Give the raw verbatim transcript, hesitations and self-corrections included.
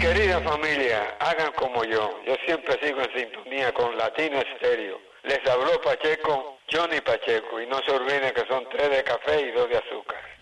Querida familia, hagan como yo. Yo siempre sigo en sintonía con Latino Estéreo. Les habló Pacheco, Johnny Pacheco. Y no se olviden que son tres de café y dos de azúcar.